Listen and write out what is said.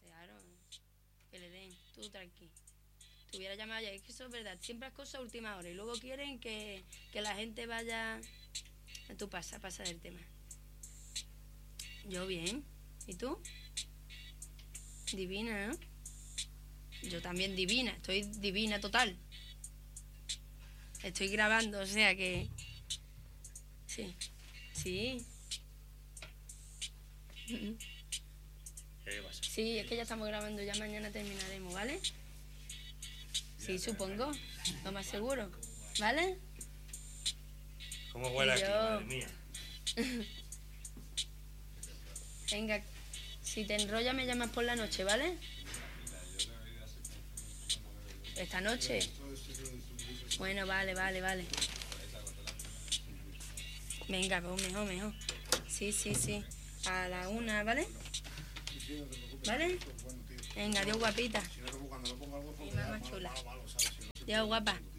Claro, que le den, tú tranqui. Te hubiera llamado ya, es que eso es verdad, siempre es cosa a última hora y luego quieren que la gente vaya... Tú pasa del tema. Yo bien, ¿y tú? Divina, ¿no? Yo también divina, estoy divina total. Estoy grabando, o sea que... Sí, sí. ¿Qué pasa? Sí, es que ya estamos grabando, ya mañana terminaremos, ¿vale? Sí, supongo, lo más seguro, ¿vale? ¿Cómo huele aquí, Yo- madre mía? Venga, si te enrollas me llamas por la noche, ¿vale? ¿Esta noche? Bueno, vale. Venga, pues mejor. Sí. A la 1, ¿vale? ¿Vale? Venga, adiós, guapita. Mi mamá chula. Adiós, guapa.